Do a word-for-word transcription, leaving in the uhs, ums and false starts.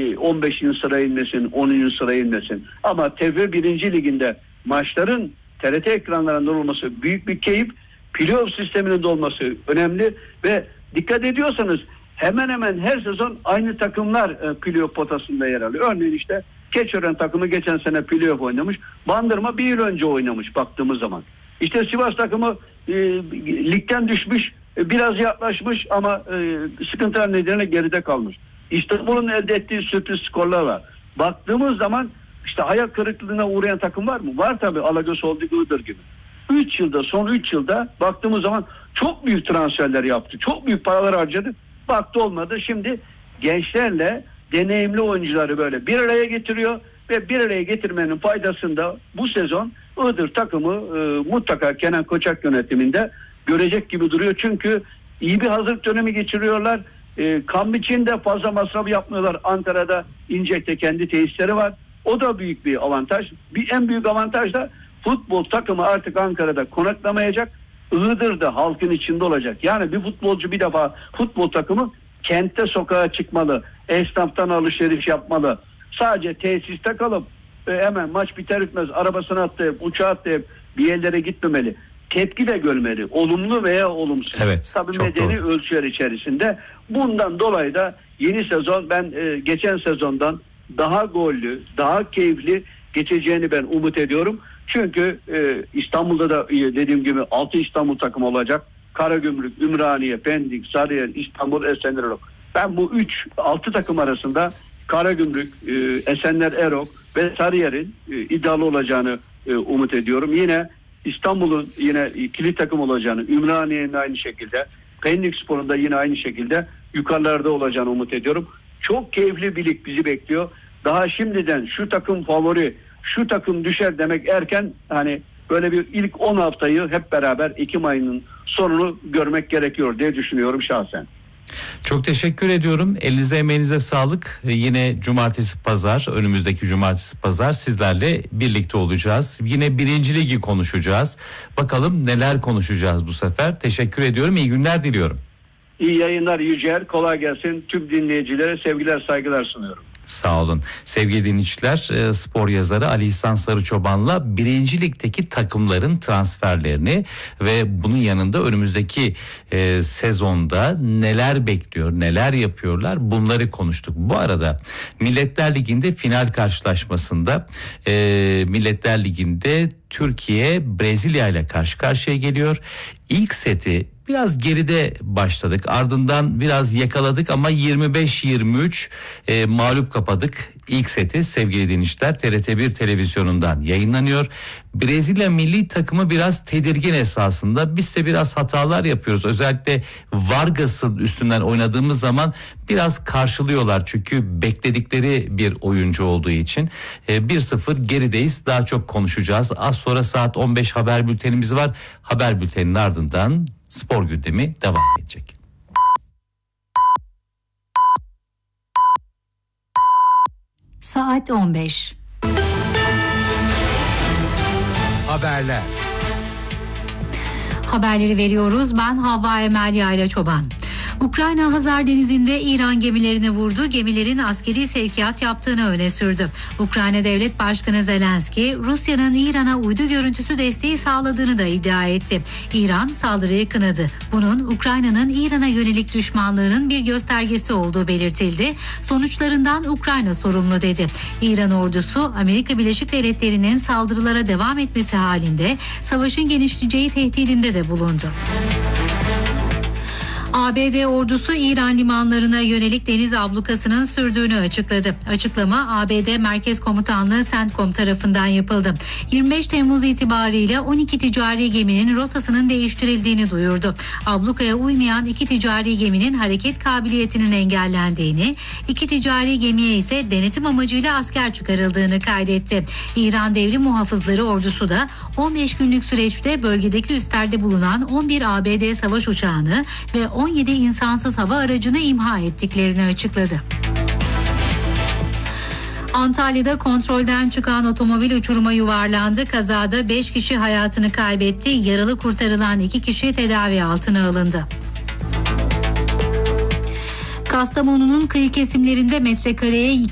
on beşinci sıraya inmesin, onuncu sıraya inmesin. Ama T F F birinci Liginde maçların T R T ekranlarında olması büyük bir keyif. Playoff sisteminin de olması önemli ve dikkat ediyorsanız hemen hemen her sezon aynı takımlar e, playoff potasında yer alıyor. Örneğin işte Keçiören takımı geçen sene playoff oynamış. Bandırma bir yıl önce oynamış baktığımız zaman. İşte Sivas takımı e, ligden düşmüş, e, biraz yaklaşmış ama e, sıkıntılar nedeniyle geride kalmış. İstanbul'un elde ettiği sürpriz skorlar var. Baktığımız zaman işte hayal kırıklığına uğrayan takım var mı? Var tabii, Alagöz Holding, Iğdır gibi. üç yılda, son üç yılda baktığımız zaman çok büyük transferler yaptı. Çok büyük paralar harcadı. Baktı olmadı. Şimdi gençlerle deneyimli oyuncuları böyle bir araya getiriyor ve bir araya getirmenin faydasında bu sezon Iğdır takımı e, mutlaka Kenan Koçak yönetiminde görecek gibi duruyor. Çünkü iyi bir hazırlık dönemi geçiriyorlar. E, kamp için de fazla masraf yapmıyorlar. Ankara'da İncek'te kendi tesisleri var. O da büyük bir avantaj. Bir en büyük avantaj da futbol takımı artık Ankara'da konaklamayacak. Iğdır'da halkın içinde olacak. Yani bir futbolcu bir defa futbol takımı kentte sokağa çıkmalı. Esnaftan alışveriş yapmalı. Sadece tesiste kalıp e, hemen maç biter bitmez arabasına atlayıp uçağa atlayıp bir yerlere gitmemeli. Tepki de görmeli. Olumlu veya olumsuz. Evet, tabii medeni doğru ölçüler içerisinde. Bundan dolayı da yeni sezon ben e, geçen sezondan daha gollü, daha keyifli geçeceğini ben umut ediyorum. Çünkü e, İstanbul'da da dediğim gibi altı İstanbul takımı olacak. Karagümrük, Ümraniye, Pendik, Sarıyer, İstanbul, Esenler Erok. Ben bu üç altı takım arasında Karagümrük, e, Esenler Erok ve Sarıyer'in e, iddialı olacağını e, umut ediyorum. Yine İstanbul'un yine kilit takım olacağını, Ümraniye'nin aynı şekilde, Pendik Spor'un da yine aynı şekilde yukarılarda olacağını umut ediyorum. Çok keyifli bir lig bizi bekliyor. Daha şimdiden şu takım favori, şu takım düşer demek erken. Hani böyle bir ilk on haftayı hep beraber Ekim ayının sonunu görmek gerekiyor diye düşünüyorum şahsen. Çok teşekkür ediyorum. Elinize emeğinize sağlık. Yine cumartesi pazar, önümüzdeki cumartesi pazar sizlerle birlikte olacağız. Yine birinci ligi konuşacağız. Bakalım neler konuşacağız bu sefer. Teşekkür ediyorum. İyi günler diliyorum. İyi yayınlar Yücel. Kolay gelsin. Tüm dinleyicilere sevgiler, saygılar sunuyorum. Sağ olun. Sevgili dinleyiciler, spor yazarı Ali İhsan Sarıçoban'la birinci ligdeki takımların transferlerini ve bunun yanında önümüzdeki e, sezonda neler bekliyor, neler yapıyorlar, bunları konuştuk. Bu arada Milletler Ligi'nde final karşılaşmasında e, Milletler Ligi'nde Türkiye Brezilya ile karşı karşıya geliyor. İlk seti biraz geride başladık. Ardından biraz yakaladık ama yirmi beş yirmi üç e, mağlup kapadık. İlk seti sevgili dinleyiciler T R T bir televizyonundan yayınlanıyor. Brezilya milli takımı biraz tedirgin esasında. Biz de biraz hatalar yapıyoruz. Özellikle Vargas'ın üstünden oynadığımız zaman biraz karşılıyorlar. Çünkü bekledikleri bir oyuncu olduğu için. E, bir sıfır gerideyiz. Daha çok konuşacağız. Az sonra saat on beş haber bültenimiz var. Haber bülteninin ardından spor gündemi devam edecek. Saat on beş. Haberler. Haberleri veriyoruz. Ben Havva Emel Yayla Çoban. Ukrayna Hazar Denizi'nde İran gemilerini vurdu. Gemilerin askeri sevkiyat yaptığını öne sürdü. Ukrayna Devlet Başkanı Zelenski, Rusya'nın İran'a uydu görüntüsü desteği sağladığını da iddia etti. İran saldırıyı kınadı. Bunun Ukrayna'nın İran'a yönelik düşmanlığının bir göstergesi olduğu belirtildi. Sonuçlarından Ukrayna sorumlu dedi. İran ordusu Amerika Birleşik Devletleri'nin saldırılara devam etmesi halinde savaşın genişleyeceği tehdidinde de bulundu. A B D ordusu İran limanlarına yönelik deniz ablukasının sürdüğünü açıkladı. Açıklama A B D Merkez Komutanlığı CENTCOM tarafından yapıldı. yirmi beş Temmuz itibariyle on iki ticari geminin rotasının değiştirildiğini duyurdu. Ablukaya uymayan iki ticari geminin hareket kabiliyetinin engellendiğini, iki ticari gemiye ise denetim amacıyla asker çıkarıldığını kaydetti. İran Devrim Muhafızları ordusu da on beş günlük süreçte bölgedeki üslerde bulunan on bir A B D savaş uçağını ve on yedi insansız hava aracını imha ettiklerini açıkladı. Antalya'da kontrolden çıkan otomobil uçuruma yuvarlandı. Kazada beş kişi hayatını kaybetti. Yaralı kurtarılan iki kişi tedavi altına alındı. Kastamonu'nun kıyı kesimlerinde metrekareye